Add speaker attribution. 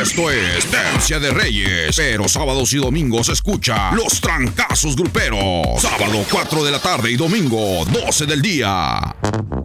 Speaker 1: Esto es Tercia de Reyes, pero sábados y domingos escucha Los Trancazos Gruperos. Sábado 4 de la tarde y domingo 12 del día.